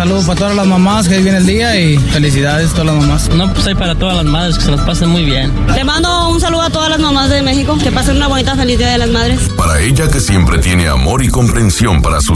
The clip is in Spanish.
saludo para todas las mamás que hoy viene el día y felicidades a todas las mamás. No, pues hay para todas las madres, que se las pasen muy bien. Le mando un saludo a todas las mamás de México, que pasen una bonita feliz Día de las Madres. Para ella, que siempre tiene amor y comprensión para sus